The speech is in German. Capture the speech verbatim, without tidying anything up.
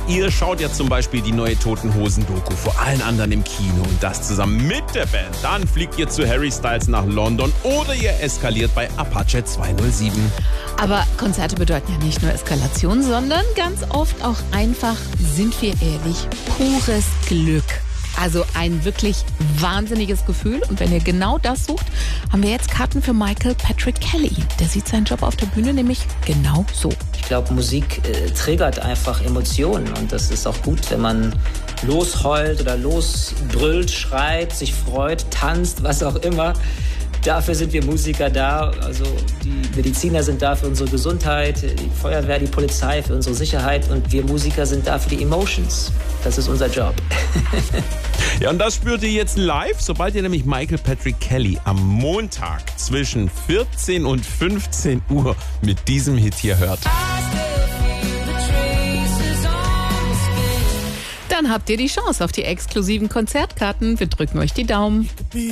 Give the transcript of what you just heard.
Ihr schaut ja zum Beispiel die neue Toten Hosen-Doku vor allen anderen im Kino und das zusammen mit der Band. Dann fliegt ihr zu Harry Styles nach London oder ihr eskaliert bei Apache zweihundertsieben. Aber Konzerte bedeuten ja nicht nur Eskalation, sondern ganz oft auch einfach, sind wir ehrlich, pures Glück. Also ein wirklich wahnsinniges Gefühl. Und wenn ihr genau das sucht, haben wir jetzt Karten für Michael Patrick Kelly. Der sieht seinen Job auf der Bühne nämlich genau so. Ich glaube, Musik äh, triggert einfach Emotionen. Und das ist auch gut, wenn man losheult oder losbrüllt, schreit, sich freut, tanzt, was auch immer. Dafür sind wir Musiker da. Also die Mediziner sind da für unsere Gesundheit, die Feuerwehr, die Polizei für unsere Sicherheit. Und wir Musiker sind da für die Emotions. Das ist unser Job. Ja, und das spürt ihr jetzt live, sobald ihr nämlich Michael Patrick Kelly am Montag zwischen vierzehn und fünfzehn Uhr mit diesem Hit hier hört. Dann habt ihr die Chance auf die exklusiven Konzertkarten. Wir drücken euch die Daumen.